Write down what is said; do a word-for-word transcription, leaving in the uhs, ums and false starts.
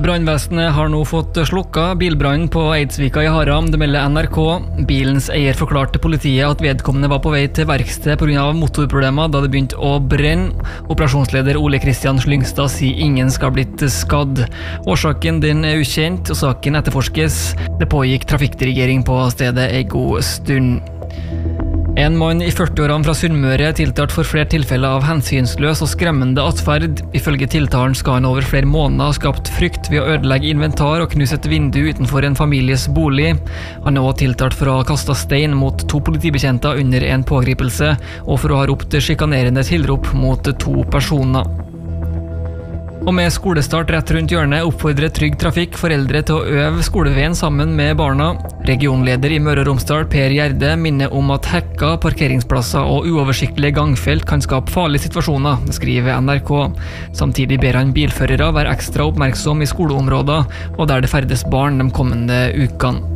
Brannvesenet har nå fått slukka bilbrannen på Eidsvika i Haram, det melder N R K. Bilens eier forklarte politiet at vedkommende var på vei til verksted på grunn av motorproblemer da det begynte å brenne. Operasjonsleder Ole Kristian Slyngstad sier ingen skal ha blitt skadd. Årsaken den er ukjent, og saken etterforskes. Det pågikk trafikkdirigering på stedet en god stund. En mann i førti-årene fra Sunnmøre er tiltalt for flere tilfeller av hensynsløs og skremmende atferd. Ifølge tiltalen skal han over flere måneder ha skapt frykt ved å ødelegge inventar og knuse et vindu utenfor en families bolig. Han er også tiltalt for å ha kastet stein mot to politibetjenter under en pågripelse, og for å ha ropt sjikanerende tilrop mot to personer. Og med skolestart rett rundt hjørnet oppfordrer Trygg Trafikk foreldre til å øve skoleveien sammen med barna. Regionleder i Møre og Romsdal, Per Gjerde, minner om at hekka, parkeringsplasser og uoversiktlige gangfelt kan skape farlige situasjoner, skriver N R K. Samtidig ber han bilførere være ekstra oppmerksom i skoleområder og der det ferdes barn de kommende ukene.